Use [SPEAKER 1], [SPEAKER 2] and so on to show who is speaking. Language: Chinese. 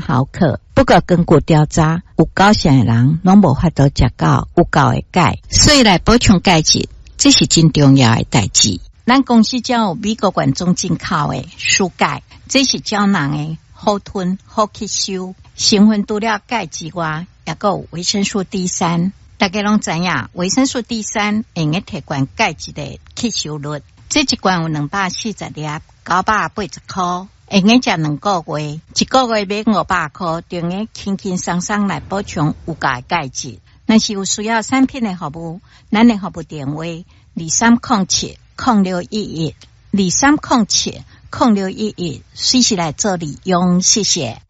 [SPEAKER 1] 毫克。不过根据调查，有9成的人拢无法度食到有够的钙，所以来补充钙质，这是真重要的代志。咱公司才有美国原装进口的舒钙，这是胶囊的，好吞好吸收，成分除了钙之外，也有维生素 D3。大家拢知影，维生素 D3 会用提悬钙质的吸收率。这一罐有240粒，980块，会用食2个月，一个月买500块，就用轻轻松松来补充有价的钙质。若是有需要产品的服务，咱的服务电话23070611，23070611，随时来做利用，谢谢。